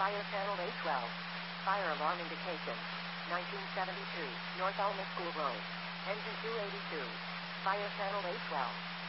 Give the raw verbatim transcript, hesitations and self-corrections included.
Fire channel A twelve. Fire alarm indication. nineteen seventy-two, North Alma School Road. Engine two eighty-two. Fire channel A twelve.